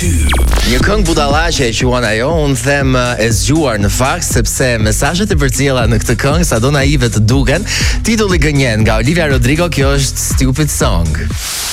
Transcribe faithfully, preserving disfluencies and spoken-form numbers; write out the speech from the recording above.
Një këngë budallaqe e quan ajo, unë them e zgjuar në fakt, sepse mesazhet e përcjella në këtë këngë sado naive të duken. Titulli gënjen nga Olivia Rodrigo, kjo është Stupid Song.